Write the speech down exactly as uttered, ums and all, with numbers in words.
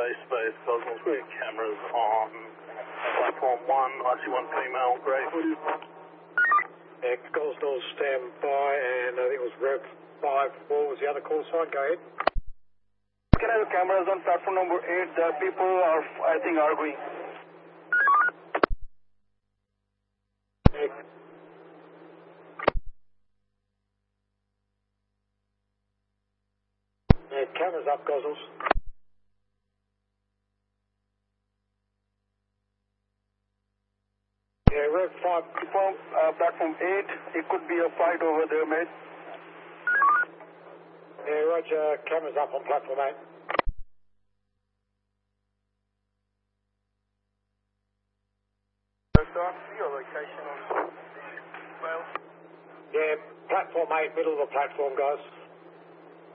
base space, Cosmos, we have cameras on platform one, I see one female, grey hoodie. Yeah, Gosnell stand by, and I think it was Rev five four was the other call sign. Go ahead. Can I have cameras on platform number eight? The people are, I think, arguing. Yeah. Yeah, cameras up, Gosnells. Yeah, Rev five. Platform, uh, platform eight, it could be a fight over there, mate. Yeah, roger, cameras up on platform eight. Your location on Wales? Yeah, platform eight, middle of the platform, guys.